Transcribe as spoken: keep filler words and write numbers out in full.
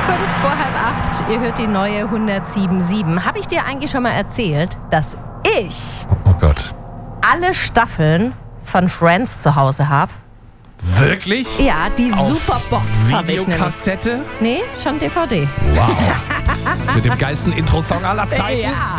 Fünf vor halb acht, ihr hört die neue hundertsieben Komma sieben. Habe ich dir eigentlich schon mal erzählt, dass ich Oh Gott. alle Staffeln von Friends zu Hause habe? Wirklich? Ja, die Auf Superbox habe ich nämlich. Videokassette? Nee, schon D V D. Wow. Mit dem geilsten Intro-Song aller Zeiten? Ja.